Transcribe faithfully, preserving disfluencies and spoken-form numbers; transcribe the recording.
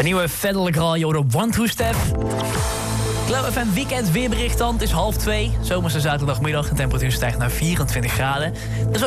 nieuwe Federal Graal, Jorden One Two Step. Club F M weekend weerbericht dan. Het is half twee. Zomerse zaterdagmiddag. De temperatuur stijgt naar vierentwintig graden. Dus